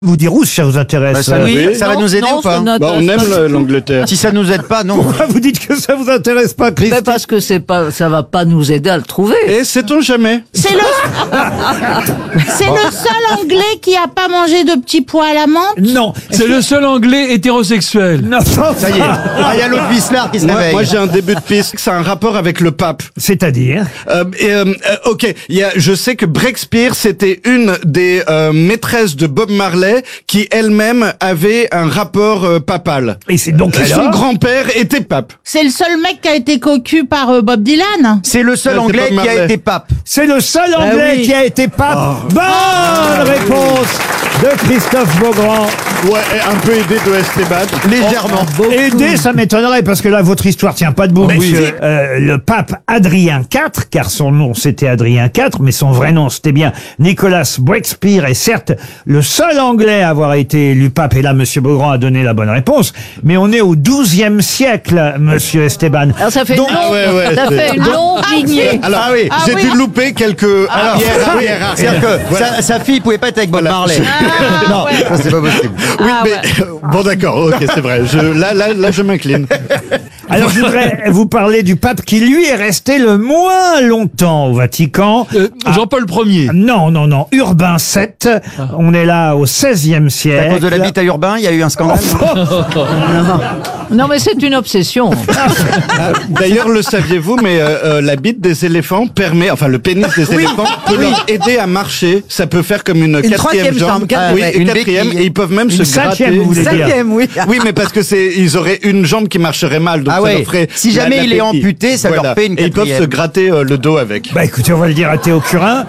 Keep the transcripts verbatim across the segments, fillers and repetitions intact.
Vous dire où si ça vous intéresse. Bah, ça, euh, oui, ça va nous aider non, ou pas? Bah, on aime le- l'Angleterre. Si ça nous aide pas, non. Pourquoi vous dites que ça vous intéresse pas, Ben Christine? parce que c'est pas, ça va pas nous aider à le trouver. Et sait-on jamais? C'est le, c'est le seul Anglais qui a pas mangé de petits pois à la menthe. Non. C'est le seul Anglais hétérosexuel. Non, Ça y est. Ah, il y a l'autre Vislar qui se Moi, réveille. moi, j'ai un début de piste. C'est un rapport avec le pape. C'est-à-dire? Euh, et, euh, euh, ok, il y a, je sais que Breakspear, c'était une des euh, maîtresses de Bob Marley qui elle-même avait un rapport euh, papal. Et c'est donc Et son alors grand-père était pape. C'est le seul mec qui a été cocu par euh, Bob Dylan. C'est le seul Ouais, c'est Anglais Bob qui a Marley. été pape. C'est le seul Anglais oui. qui a été pape. Bonne réponse de Christophe Beaugrand. Ouais, et un peu aidé de Esteban. Légèrement. Aider, ça m'étonnerait parce que là, votre histoire tient pas debout, monsieur. Euh, le pape Adrien quatre, car son nom c'était Adrien quatre, mais son vrai nom c'était bien Nicolas Breakspear, est certes le seul Anglais à avoir été élu pape. Et là, monsieur Beaugrand a donné la bonne réponse. Mais on est au douzième siècle, monsieur Esteban. Alors ça fait Donc- une longue, Ah ouais, ouais, ça c'est- fait une longue lignée. Alors, Ah oui. Ah j'ai oui. dû louper quelques Alors, arrière, ah oui, arrière, c'est-à-dire arrière. que Voilà. sa, sa fille pouvait pas être avec Bob Voilà. Marley. non, ça c'est pas possible. Oui, Ah mais ouais. bon, d'accord, ok, c'est vrai. Je, là, là, là, je m'incline. Alors, je voudrais vous parler du pape qui, lui, est resté le moins longtemps au Vatican. Euh, Jean-Paul Ier. Non, non, non. Urbain sept. On est là au seizième À siècle. cause de la bite à Urbain, il y a eu un scandale. Non mais c'est une obsession. D'ailleurs, le saviez-vous, mais euh, euh, la bite des éléphants permet, enfin le pénis des éléphants peut leur aider à marcher. Ça peut faire comme une, quatrième troisième jambe, jambe, quatre- oui, ouais, une une quatrième, béquille. et ils peuvent même Une se cinquième, gratter. vous voulez dire. oui. Oui, mais parce que c'est, ils auraient une jambe qui marcherait mal, donc Ah ça ouais. leur ferait. Si la- jamais la il est béquille. amputé, ça leur fait une Et ils peuvent quatrième. se gratter euh, le dos avec. Bah écoutez, on va le dire à Théo Curin.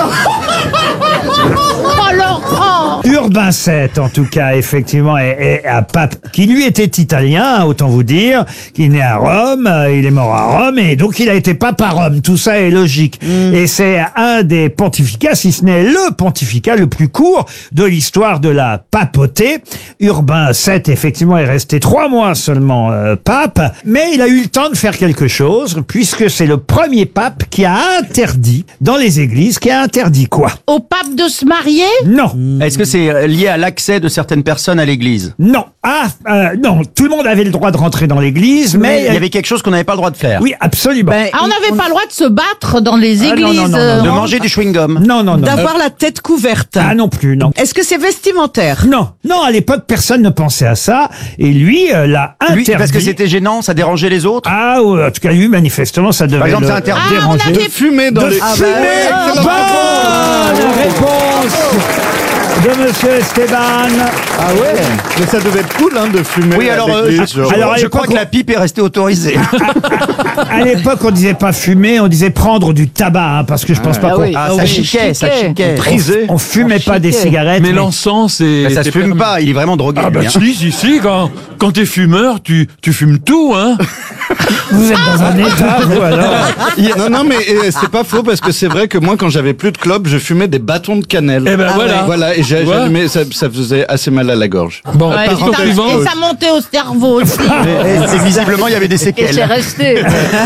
Oh Laurent. Urbain sept, en tout cas, effectivement, est, est un pape qui lui était italien, autant vous dire, qui est né à Rome, euh, il est mort à Rome, et donc il a été pape à Rome. Tout ça est logique. Et c'est un des pontificats, si ce n'est le pontificat le plus court de l'histoire de la papauté. Urbain sept, effectivement, est resté trois mois seulement euh, pape, mais il a eu le temps de faire quelque chose, puisque c'est le premier pape qui a interdit, dans les églises, qui a interdit quoi? Au pape de se marier. Non. Est-ce que c'est lié à l'accès de certaines personnes à l'église? Non. Ah, euh, non. Tout le monde avait le droit de rentrer dans l'église, mais... Il y avait quelque chose qu'on n'avait pas le droit de faire. Oui, absolument. Ah, on n'avait pas le droit de se battre dans les Ah, non, églises. non, non, non, euh, De non. manger du chewing-gum. Non, non, non. D'avoir la tête couverte. Ah non plus, non. Est-ce que c'est vestimentaire? Non, non, à l'époque, personne ne pensait à ça. Et lui, euh, l'a Lui, interdit. parce que c'était gênant, ça dérangeait les autres. Ah, ouais, en tout cas, lui, manifestement, ça devait Par exemple, le c'est interdit. Ah, on déranger. avait- De fumer dans De les. fumer. Excellente Bonne réponse de Monsieur Esteban. Ah ouais. Mais ça devait être cool, hein, de fumer. Oui, à alors, euh, l'église, je, genre. alors, à je crois l'époque, que la pipe est restée autorisée. À l'époque, on disait pas fumer, on disait prendre du tabac, hein, parce que je pense pas Ah qu'on oui. Ah, Ah ça oui, chiquait, ça chiquait. chiquait. Trisé. on fumait On pas des chiquait. cigarettes. Mais mais- l'encens, c'est... Mais ça se c'est fume permis. pas, il est vraiment drogué. Ah bah lui, hein. si, si, si, quand, quand t'es fumeur, tu, tu fumes tout, hein. Vous êtes dans un état, vous, alors. Non, non, mais euh, c'est pas faux parce que c'est vrai que moi, quand j'avais plus de clopes, je fumais des bâtons de cannelle. Eh ben voilà. Voilà, et j'ai- Tu vois j'allumais, ça, ça faisait assez mal à la gorge. Bon, Ouais, question et ça- suivante. et ça montait au cerveau aussi. Et, et visiblement, il y avait des Et c'est séquelles. resté.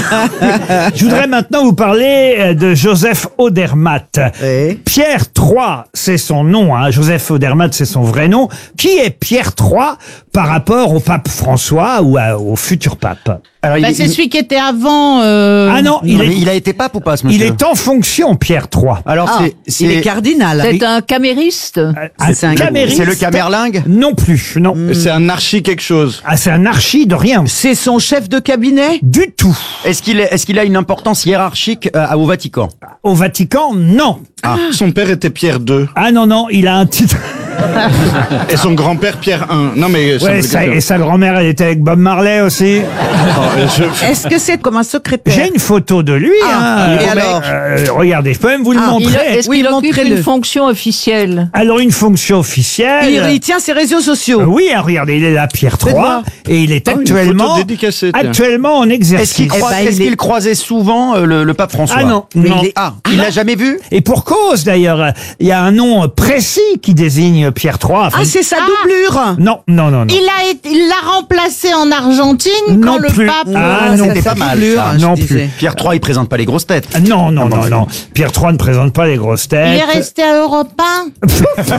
Je voudrais maintenant vous parler euh, de Joseph Odermatt. Oui. Pierre trois, c'est son nom. Hein. Joseph Odermatt, c'est son vrai nom. Qui est Pierre trois par rapport au pape François ou à- au futur pape? Alors, il, Bah, est- c'est il- celui qui était avant. euh, Ah non, il non, mais est, il a été pape ou pas, ce il monsieur? est en fonction, Pierre trois. Alors, Ah, c'est, c'est, il est cardinal. C'est un camériste. Un c'est un- camériste? c'est le camerlingue? Non plus, non. C'est un archi quelque chose. Ah, c'est un archi de rien. C'est son chef de cabinet? Du tout. Est-ce qu'il, est, est-ce qu'il a une importance hiérarchique euh, au Vatican? Au Vatican, non. Ah. Son père était Pierre deux. Ah non, non, il a un titre. Et son grand-père Pierre un. Non, mais. ça Ouais, me ça- dit et sa grand-mère, elle était avec Bob Marley aussi. Oh, je- Est-ce que c'est comme un secrétaire? J'ai une photo de lui. Ah, hein. et alors Euh, Regardez, je peux même vous le Ah, Il- montrer. Est-ce Oui, qu'il occupe montrez-le. une fonction officielle? Alors, une fonction officielle. il, il tient ses réseaux sociaux. Euh, Oui, hein, regardez, il est là, Pierre trois, voir. et il est Ah, une actuellement, photo dédicacée, tiens. actuellement en Est-ce exercice. qu'il, croi- ben, est-ce il est- qu'il croisait souvent euh, le, le pape François? Ah non, Mais non. il est- ah, il l'a jamais vu? Et pour cause, d'ailleurs, il y a un nom précis qui désigne Pierre trois. Enfin, Ah, c'est sa Ah. doublure. non, non, non, non. Il a été, il l'a remplacé en Argentine Non quand le plus. pape. Ah, euh, non. C'était pas mal, doublure, ça. je Non disais. plus. Pierre trois, il présente pas les grosses têtes. Ah, non, non, non, non. Pierre trois ne présente pas les grosses Il est têtes. resté à Europe un.